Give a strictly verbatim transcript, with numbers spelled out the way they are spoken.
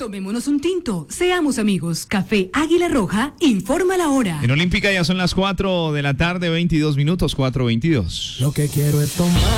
Tomémonos un tinto, seamos amigos. Café Águila Roja, informa la hora. En Olímpica ya son las cuatro de la tarde, veintidós minutos, cuatro veintidós. Lo que quiero es tomar.